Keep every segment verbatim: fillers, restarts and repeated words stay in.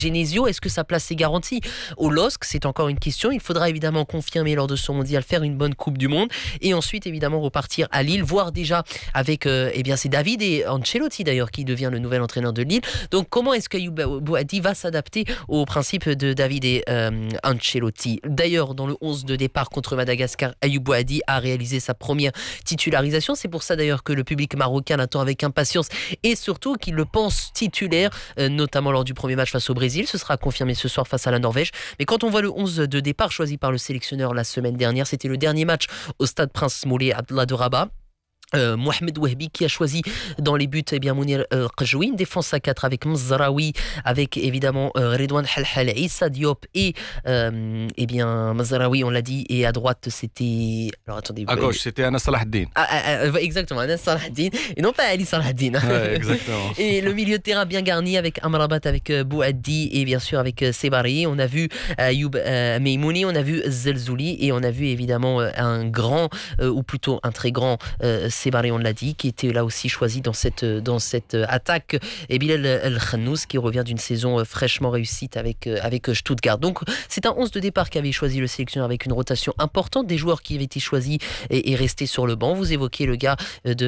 Genesio, est-ce que sa place est garantie? Au L O S C, c'est encore une question. Il faudra évidemment confirmer lors de son mondial, faire une bonne Coupe du Monde et ensuite évidemment repartir à Lille, voir déjà avec, euh, eh bien c'est David et Ancelotti d'ailleurs qui devient le nouvel entraîneur de Lille. Donc comment est-ce qu'Ayoub Boadi va s'adapter au principe de David et euh, Ancelotti? D'ailleurs, dans le onze de départ contre Madagascar, Ayoub Boadi a réalisé sa première titularisation. C'est pour ça d'ailleurs que le public marocain l'attend avec impatience et surtout qu'il le pense titulaire, euh, notamment lors du premier match face au Brésil. Ce sera confirmé ce soir face à la Norvège. Mais quand on voit le onze de départ choisi par le sélectionneur la semaine dernière, c'était le dernier match au stade Prince Moulay Abdallah de Rabat. Euh, Mohamed Wahbi qui a choisi dans les buts eh bien Mounir euh, Qajouin, une défense à quatre avec Mazraoui, avec évidemment euh, Redouane Halhal, Issa Diop et euh, eh bien Mazraoui, on l'a dit, et à droite c'était alors attendez à gauche c'était Anas Salah Eddine. Ah, ah, ah, exactement, Anas Salah Eddine et non pas Ali Salah Eddine. Ouais, exactement. Et le milieu de terrain bien garni avec Amrabat, avec euh, Bouaddi et bien sûr avec euh, Sebari. On a vu Ayoub euh, Meimouni, on a vu Zelzouli et on a vu évidemment euh, un grand euh, ou plutôt un très grand euh, Sebari, on l'a dit, qui était là aussi choisi dans cette, dans cette attaque, et Bilal El Khannous qui revient d'une saison fraîchement réussite avec, avec Stuttgart. Donc c'est un onze de départ qu'avait choisi le sélectionneur avec une rotation importante, des joueurs qui avaient été choisis et, et restés sur le banc. Vous évoquez le gars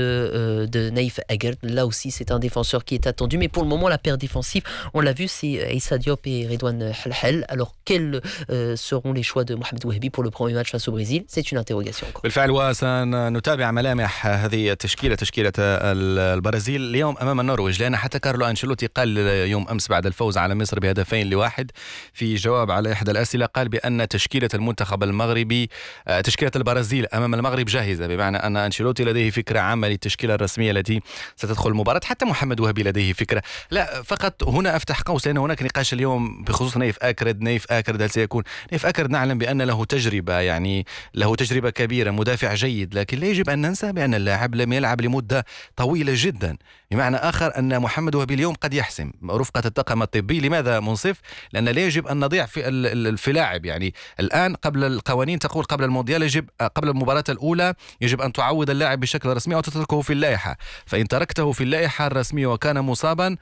de, de Naïf Agert, là aussi c'est un défenseur qui est attendu, mais pour le moment la paire défensive, on l'a vu, c'est Issa Diop et Redouane Halhal. Alors quels euh, seront les choix de Mohamed Wahbi pour le premier match face au Brésil? C'est une interrogation encore. بالفعل وسنتابع ملامح هذه التشكيلة تشكيلة البرازيل اليوم أمام النرويج، لأن حتى كارلو أنشيلوتي قال يوم أمس بعد الفوز على مصر بهدفين لواحد في جواب على إحدى الأسئلة، قال بأن تشكيلة المنتخب المغربي تشكيلة البرازيل أمام المغرب جاهزة، بمعنى أن أنشيلوتي لديه فكرة عامة للتشكيلة الرسمية التي ستدخل المباراة. حتى محمد وهبي لديه فكرة. لا فقط هنا أفتح قوس، لأن هناك نقاش اليوم بخصوص نايف أكرد. نايف أكرد هل سيكون نايف أكرد؟ نعلم بأن له تجربة، يعني له تجربة كبيرة، مدافع جيد، لكن لا يجب أن ننسى بأن اللاعب لم يلعب لمدة طويلة جدا. بمعنى آخر أن محمد وهبي اليوم قد يحسم رفقة الطاقم الطبي. لماذا منصف؟ لأن لا يجب أن نضيع في في لاعب. يعني الآن قبل القوانين تقول قبل المونديال يجب قبل المباراة الأولى يجب أن تعوض اللاعب بشكل رسمي أو تتركه في اللائحة. فإن تركته في اللائحة الرسمية وكان مصابا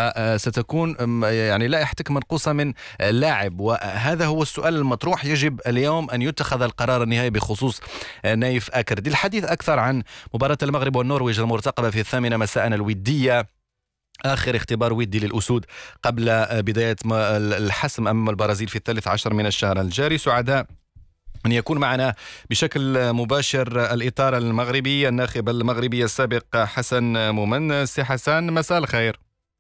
فستكون يعني لائحتك منقوصة من اللاعب، وهذا هو السؤال المطروح. يجب اليوم أن يتخذ القرار النهائي بخصوص نايف أكرد. الحديث أكثر عن مباراة المغرب والنرويج المرتقبة في الثامنة مساء الودية، آخر اختبار ودي للأسود قبل بداية الحسم أمام البرازيل في الثالث عشر من الشهر الجاري. سعداء أن يكون معنا بشكل مباشر الإطار المغربي الناخب المغربي السابق حسن مومن. سي حسن، مساء الخير.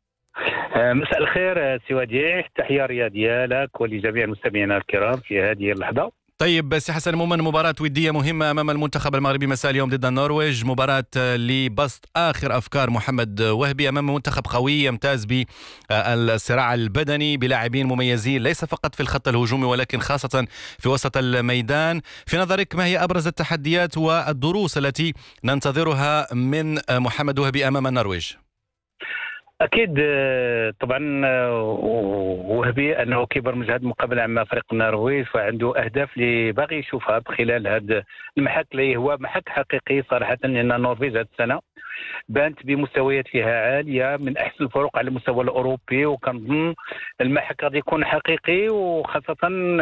مساء الخير سي وديع، تحية رياضية لك ولجميع المستمعين الكرام في هذه اللحظة. طيب سي حسن مومن، مباراة ودية مهمة أمام المنتخب المغربي مساء اليوم ضد النرويج، مباراة لبسط آخر أفكار محمد وهبي أمام منتخب قوي يمتاز بالصراع البدني بلاعبين مميزين ليس فقط في الخط الهجومي ولكن خاصة في وسط الميدان. في نظرك ما هي أبرز التحديات والدروس التي ننتظرها من محمد وهبي أمام النرويج؟ أكيد طبعا وهبي أنه كبر مجهد مقابلة مع فريق النرويج، فعنده أهداف اللي باغي يشوفها خلال هذا المحك اللي هو محك حقيقي صراحة، لأن النرويج هذه السنة بانت بمستويات فيها عالية من أحسن الفرق على المستوى الأوروبي، وكنظن المحك غادي يكون حقيقي، وخاصة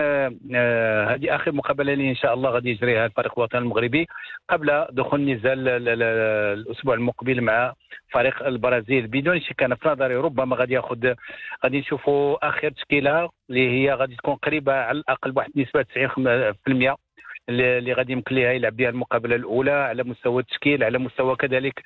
هذه آخر مقابلة اللي إن شاء الله غادي يجريها الفريق الوطني المغربي قبل دخول نزال الأسبوع المقبل مع فريق البرازيل. بدون شك أنا في نظري ربما غادي ياخذ غادي نشوفوا آخر تشكيلة اللي هي غادي تكون قريبة على الأقل بواحد نسبة تسعين بالمئة اللي غادي يمكن لها يلعب بها المقابله الاولى على مستوى التشكيل، على مستوى كذلك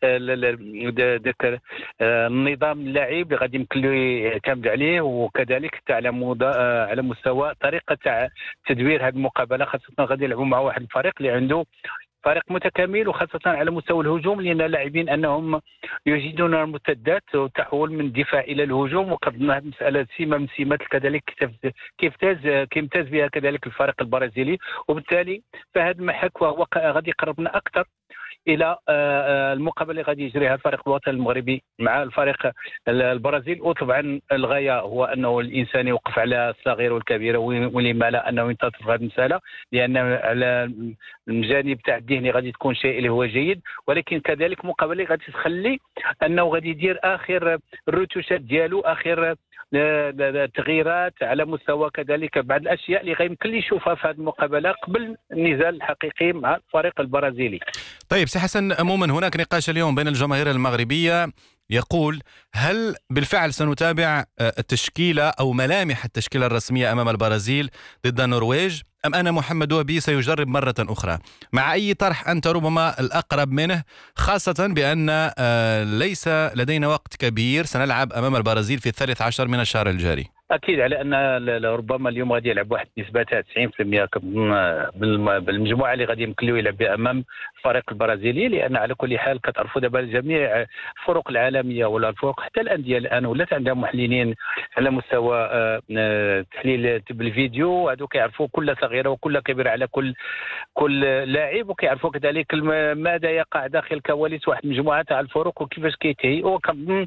ذاك النظام اللاعب اللي غادي يمكن له يعتمد عليه، وكذلك على على مستوى طريقه تاع تدوير هذه المقابله، خاصه غادي يلعبوا مع واحد الفريق اللي عنده فريق متكامل، وخاصة على مستوى الهجوم، لأن اللاعبين أنهم يجيدون المرتدات والتحول من الدفاع إلى الهجوم، وقد هذه المسألة سمة من سمات كذلك كيفتاز كيمتاز بها كذلك الفريق البرازيلي، وبالتالي فهذا المحك وهو غادي يقربنا أكثر الى المقابله اللي غادي يجريها الفريق الوطني المغربي مع الفريق البرازيل. وطبعا الغايه هو انه الانسان يوقف على الصغير والكبير، ولما لا انه ينتصر في هذه المساله، لان على الجانب تاع الذهني غادي تكون شيء اللي هو جيد، ولكن كذلك مقابله غادي تخلي انه غادي يدير اخر الرتوشات ديالو، اخر التغييرات على مستوى كذلك بعض الاشياء اللي غيمكن لي يشوفها في هذه المقابله قبل النزال الحقيقي مع الفريق البرازيلي. طيب سي حسن، عموما هناك نقاش اليوم بين الجماهير المغربية يقول هل بالفعل سنتابع التشكيلة أو ملامح التشكيلة الرسمية أمام البرازيل ضد النرويج، أم أن محمد وهبي سيجرب مرة أخرى؟ مع أي طرح أنت ربما الأقرب منه، خاصة بأن ليس لدينا وقت كبير، سنلعب أمام البرازيل في الثالث عشر من الشهر الجاري؟ اكيد على ان ربما اليوم غادي يلعب واحد النسبه تاع تسعين بالمئة بالمجموعه اللي غادي يمكن له يلعب بها امام الفريق البرازيلي، لان على كل حال كتعرفوا دابا جميع الفرق العالميه ولا الفرق حتى الانديه الان ولات عندها محللين على مستوى تحليل بالفيديو، هذو كيعرفوا كل صغيره وكل كبيره على كل كل لاعب، وكيعرفوا كذلك ماذا يقع داخل كواليس واحد المجموعه تاع الفرق وكيفاش كيتهيئوا.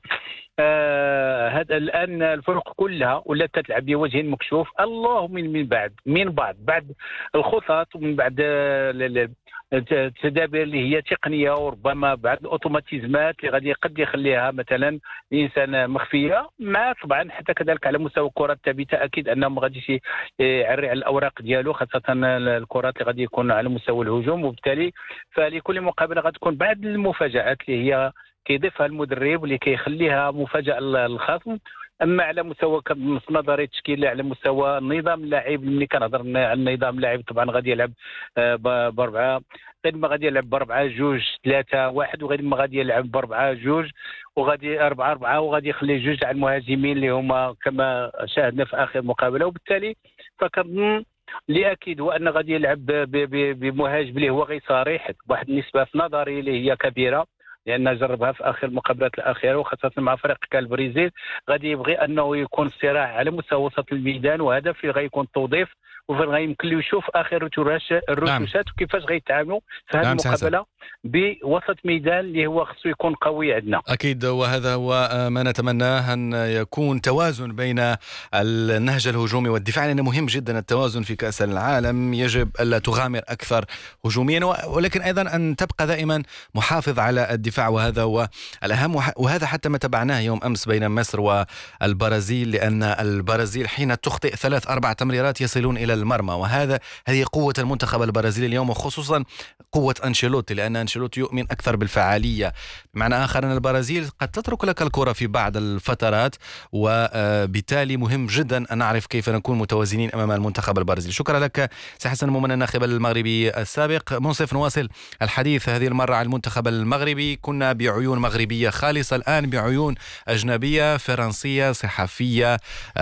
هذا الان الفرق كلها ولات تلعب بوجه مكشوف، اللهم من بعد من بعد بعد الخطط ومن بعد التدابير اللي هي تقنيه، وربما بعض الاوتوماتيزمات اللي غادي قد يخليها مثلا الانسان مخفيه، مع طبعا حتى كذلك على مستوى الكره الثابته اكيد انه ما غاديش يعري على الاوراق ديالو، خاصه الكرات اللي غادي يكون على مستوى الهجوم، وبالتالي فلكل مقابله غادي تكون بعض المفاجات اللي هي كيضيفها المدرب واللي كيخليها مفاجاه للخصم. اما على مستوى نظريه التشكيل، على مستوى النظام اللاعب، ملي كنهضر على النظام اللاعب طبعا غادي يلعب باربعه، غير ما غادي يلعب باربعه جوج ثلاثه واحد، وغير ما غادي يلعب باربعه جوج وغادي اربعه اربعه، وغادي يخلي جوج على المهاجمين اللي هما كما شاهدنا في اخر مقابله. وبالتالي فكنظن اللي اكيد هو ان غادي يلعب بمهاجم اللي هو غير صريح بواحد النسبه في نظري اللي هي كبيره، لأنه جربها في آخر المقابلات الأخيرة وخاصة مع فريق كالبرازيل. غادي يبغي أنه يكون صراع على مستوى وسط الميدان، وهدف اللي غيكون توظيف وفين غيمكن له يشوف آخر الرتوشات وكيفاش غيتعاملوا في هذه نعم المقابلة بوسط ميدان اللي هو خصو يكون قوي عندنا. أكيد، وهذا هو ما نتمناه، أن يكون توازن بين النهج الهجومي والدفاع، لأنه مهم جدا التوازن في كأس العالم. يجب ألا تغامر أكثر هجوميا، ولكن أيضا أن تبقى دائما محافظ على الدفاع، وهذا هو الأهم. وهذا حتى ما تبعناه يوم أمس بين مصر والبرازيل، لأن البرازيل حين تخطئ ثلاث أربع تمريرات يصلون إلى المرمى، وهذا هذه قوة المنتخب البرازيلي اليوم، وخصوصا قوة أنشيلوتي، لأن أنشيلوتي يؤمن أكثر بالفعالية. بمعنى آخر أن البرازيل قد تترك لك الكرة في بعض الفترات، وبالتالي مهم جدا أن نعرف كيف نكون متوازنين أمام المنتخب البرازيلي. شكرا لك سي حسن مومن، الناخب المغربي السابق. منصف، نواصل الحديث هذه المرة عن المنتخب المغربي. كنا بعيون مغربية خالصة، الآن بعيون أجنبية فرنسية صحفية.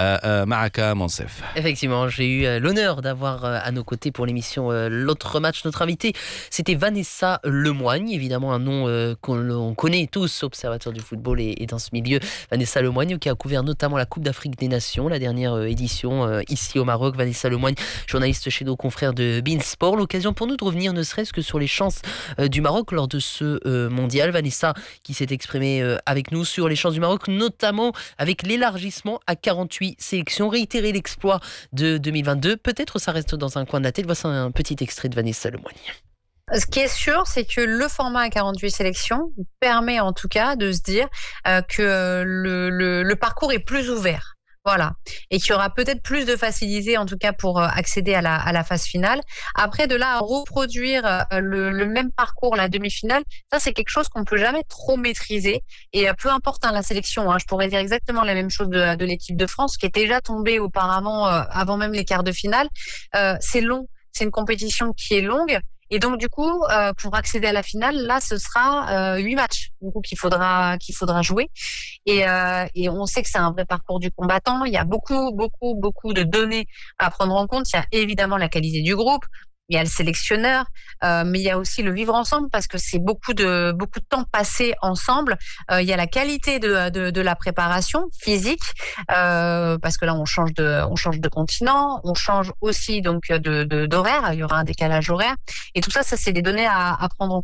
معك منصف. Effectivement, j'ai eu l'honneur d'avoir à nos côtés pour l'émission L'autre match. Notre invité, c'était Vanessa Lemoigne, évidemment un nom qu'on connaît tous, observateur du football et dans ce milieu. Vanessa Lemoigne qui a couvert notamment la Coupe d'Afrique des Nations, la dernière édition ici au Maroc. Vanessa Lemoigne, journaliste chez nos confrères de Beansport. L'occasion pour nous de revenir ne serait-ce que sur les chances du Maroc lors de ce mondial. Vanessa qui s'est exprimée avec nous sur les chances du Maroc, notamment avec l'élargissement à quarante-huit sélections, réitérer l'exploit de deux mille vingt-deux. Peut-être ça reste dans un coin de la tête. Voici un petit extrait de Vanessa Lemoigne. Ce qui est sûr, c'est que le format à quarante-huit sélections permet en tout cas de se dire euh, que le, le, le parcours est plus ouvert. Voilà. Et qu'il y aura peut-être plus de facilité, en tout cas, pour accéder à la, à la phase finale. Après, de là à reproduire le, le même parcours, la demi-finale, ça, c'est quelque chose qu'on ne peut jamais trop maîtriser. Et peu importe hein, la sélection, hein, je pourrais dire exactement la même chose de, de l'équipe de France, qui est déjà tombée auparavant, euh, avant même les quarts de finale. Euh, c'est long. C'est une compétition qui est longue. Et donc, du coup, euh, pour accéder à la finale, là, ce sera huit euh, matchs du coup, qu'il faudra, qu'il faudra jouer. Et, euh, et on sait que c'est un vrai parcours du combattant. Il y a beaucoup, beaucoup, beaucoup de données à prendre en compte. Il y a évidemment la qualité du groupe. Il y a le sélectionneur, euh, mais il y a aussi le vivre ensemble parce que c'est beaucoup de beaucoup de temps passé ensemble. Euh, il y a la qualité de de, de la préparation physique euh, parce que là on change de on change de continent, on change aussi donc de, de d'horaire. Il y aura un décalage horaire et tout ça, ça c'est des données à, à prendre en compte.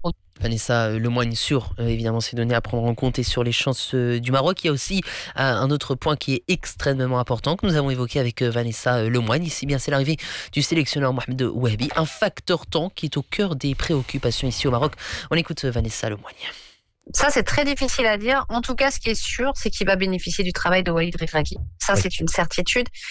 Vanessa Lemoigne sur euh, évidemment ces données à prendre en compte et sur les chances euh, du Maroc. Il y a aussi euh, un autre point qui est extrêmement important que nous avons évoqué avec euh, Vanessa euh, Lemoigne. Ici, bien, c'est l'arrivée du sélectionneur Mohamed Ouahabi, un facteur temps qui est au cœur des préoccupations ici au Maroc. On écoute euh, Vanessa Lemoigne. Ça, c'est très difficile à dire. En tout cas, ce qui est sûr, c'est qu'il va bénéficier du travail de Walid Regragui. Ça, oui. C'est une certitude.